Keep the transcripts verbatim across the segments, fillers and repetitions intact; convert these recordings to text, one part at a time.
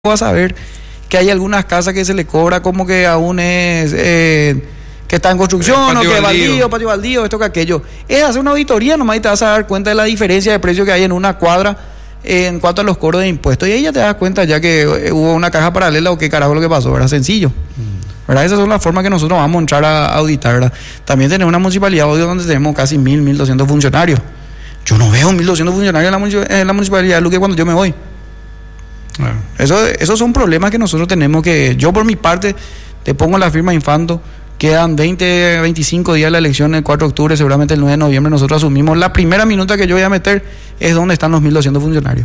vas a ver que hay algunas casas que se le cobra como que aún es eh, que está en construcción o que es baldío, patio baldío, esto que aquello. Es hacer una auditoría nomás y te vas a dar cuenta de la diferencia de precio que hay en una cuadra eh, en cuanto a los cobros de impuestos. Y ahí ya te das cuenta ya que eh, hubo una caja paralela o qué carajo lo que pasó, era sencillo. ¿Verdad? Esas son las formas que nosotros vamos a entrar a auditar, ¿verdad? También tenemos una municipalidad hoy donde tenemos casi mil, mil doscientos funcionarios. Yo no veo mil doscientos funcionarios en la, en la municipalidad de Luque cuando yo me voy. Bueno. Eso, esos son problemas que nosotros tenemos que... Yo por mi parte te pongo la firma Infanto. Quedan veinte, veinticinco días de la elección el cuatro de octubre, seguramente el nueve de noviembre nosotros asumimos. La primera minuta que yo voy a meter es donde están los mil doscientos funcionarios.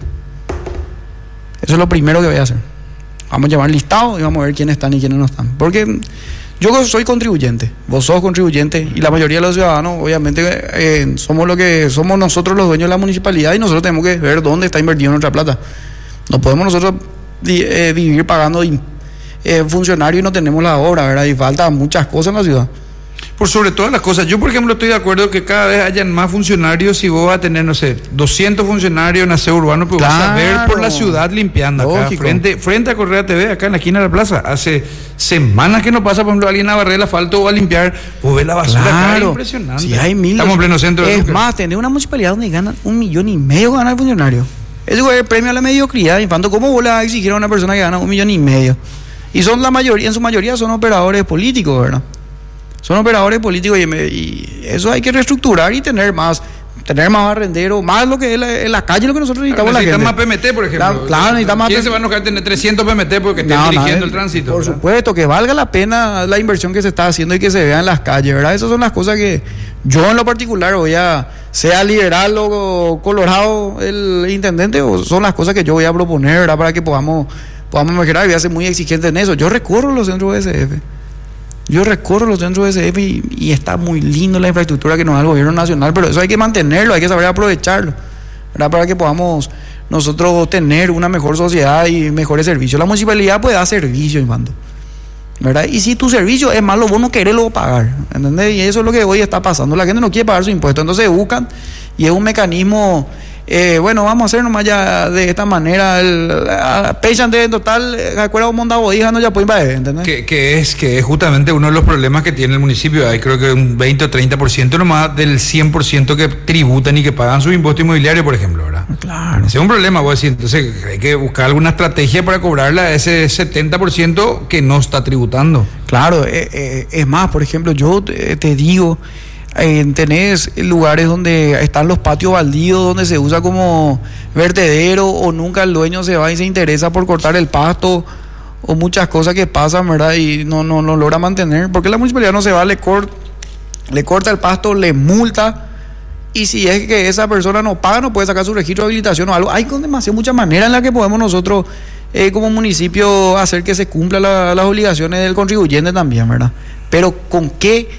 Eso es lo primero que voy a hacer. Vamos a llevar listado y vamos a ver quiénes están y quiénes no están. Porque yo soy contribuyente, vos sos contribuyente y la mayoría de los ciudadanos, obviamente, eh, somos lo que somos nosotros los dueños de la municipalidad y nosotros tenemos que ver dónde está invertida nuestra plata. No podemos nosotros eh, vivir pagando eh, funcionarios y no tenemos la obra, ¿verdad? Y falta muchas cosas en la ciudad. Por sobre todas las cosas, yo por ejemplo estoy de acuerdo que cada vez hayan más funcionarios y vos vas a tener, no sé, doscientos funcionarios en aseo urbano, pero claro, vas a ver por la ciudad limpiando acá, frente, frente a Correa T V, acá en la esquina de la plaza. Hace semanas que no pasa, por ejemplo, alguien a barrer el asfalto o a limpiar, vos ves la basura claro, acá, es impresionante. Si hay mil, estamos en pleno centro. Es más, tener una municipalidad donde ganan un millón y medio ganar el funcionario. Eso es el premio a la mediocridad, Infanto. ¿Cómo vos le vas a exigir a una persona que gana un millón y medio? Y son la mayoría, en su mayoría son operadores políticos, ¿verdad? Son operadores políticos y, y eso hay que reestructurar y tener más, tener más barrenderos, más lo que es la, en la calle, lo que nosotros necesitamos. Claro, necesitan más P M T, por ejemplo. Claro, claro necesitamos más. ¿Quién se va a enojar tener trescientos P M T porque estén no, dirigiendo no, el tránsito? Por ¿verdad? Supuesto, que valga la pena la inversión que se está haciendo y que se vea en las calles, ¿verdad? Esas son las cosas que yo en lo particular voy a, sea liberal o colorado el intendente, o son las cosas que yo voy a proponer, ¿verdad? Para que podamos, podamos mejorar y voy a ser muy exigente en eso. Yo recorro los centros de S F. Yo recorro los centros de S F y, y está muy lindo la infraestructura que nos da el gobierno nacional, pero eso hay que mantenerlo, hay que saber aprovecharlo, ¿verdad? Para que podamos nosotros tener una mejor sociedad y mejores servicios. La municipalidad puede dar servicio, Infanto, ¿verdad? Y si tu servicio es malo, vos no querés luego pagar, ¿entendés? Y eso es lo que hoy está pasando. La gente no quiere pagar su impuesto, entonces buscan y es un mecanismo... Eh, bueno, vamos a hacer nomás ya de esta manera el pechante en total, acuerdo mondado hija no ya pueden pagar, ¿entendés? Que, que es que es justamente uno de los problemas que tiene el municipio. Hay creo que un veinte o treinta por ciento nomás del cien por ciento que tributan y que pagan su impuesto inmobiliario, por ejemplo, ¿verdad? Claro. Ese es un problema, voy a decir. Entonces hay que buscar alguna estrategia para cobrarle a ese setenta por ciento que no está tributando. Claro, eh, eh, es más, por ejemplo, yo te, te digo... Eh, tenés lugares donde están los patios baldíos, donde se usa como vertedero o nunca el dueño se va y se interesa por cortar el pasto o muchas cosas que pasan, ¿verdad? Y no, no, no logra mantener, porque la municipalidad no se va, le, cort, le corta el pasto, le multa y si es que esa persona no paga no puede sacar su registro de habilitación o algo. Hay con demasiadas muchas maneras en las que podemos nosotros eh, como municipio hacer que se cumplan la, las obligaciones del contribuyente también, ¿verdad? Pero ¿con qué?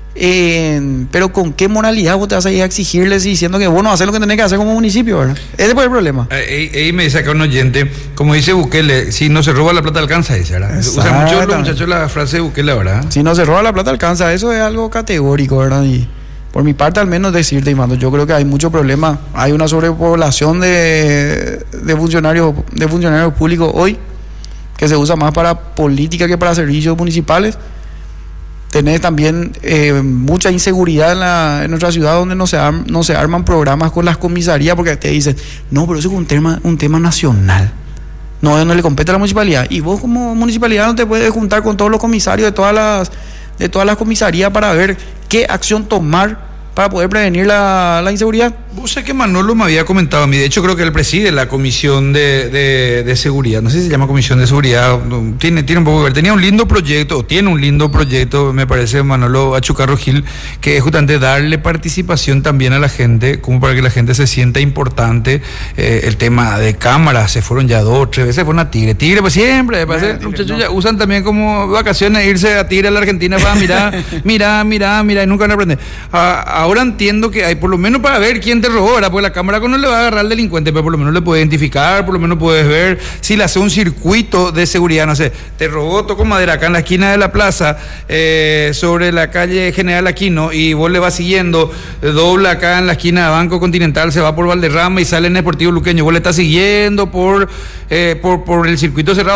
Eh, pero con qué moralidad vos te vas a ir a exigirles diciendo que vos no haces lo que tenés que hacer como municipio, ¿verdad? Ese fue el problema. Ahí, ahí me dice acá un oyente, como dice Bukele, si no se roba la plata alcanza, dice, ¿verdad? Usan mucho los muchachos la frase de Bukele, ¿verdad? Si no se roba la plata alcanza, eso es algo categórico, ¿verdad? Y por mi parte al menos decirte, Imando, yo creo que hay mucho problema, hay una sobrepoblación de, de funcionarios, de funcionarios públicos hoy, que se usa más para política que para servicios municipales. Tenés también eh, mucha inseguridad en, la, en nuestra ciudad donde no se, arm, no se arman programas con las comisarías porque te dicen, no, pero eso es un tema, un tema nacional, no, no le compete a la municipalidad. Y vos como municipalidad no te puedes juntar con todos los comisarios de todas las, de todas las comisarías para ver qué acción tomar para poder prevenir la, la inseguridad. Vos sé que Manolo me había comentado a mí, de hecho creo que él preside la comisión de, de, de seguridad, no sé si se llama comisión de seguridad, tiene, tiene un poco que ver, tenía un lindo proyecto, o tiene un lindo proyecto, me parece, Manolo Achucarro Gil, que es justamente darle participación también a la gente, como para que la gente se sienta importante. Eh, el tema de cámaras, se fueron ya dos, tres veces, fueron a Tigre, Tigre pues siempre, me parece, los muchachos no. Ya usan también como vacaciones, irse a Tigre a la Argentina para mirar, mirar, mirar, mirar, y nunca van a aprender. Ah, ahora entiendo que hay, por lo menos para ver quién te robó, ¿verdad? Porque la cámara no le va a agarrar al delincuente, pero por lo menos le puede identificar, por lo menos puedes ver si le hace un circuito de seguridad, no sé, te robó, tocó madera acá en la esquina de la plaza, eh, sobre la calle General Aquino, y vos le vas siguiendo, dobla acá en la esquina de Banco Continental, se va por Valderrama y sale en Deportivo Luqueño, vos le estás siguiendo por, eh, por, por el circuito cerrado.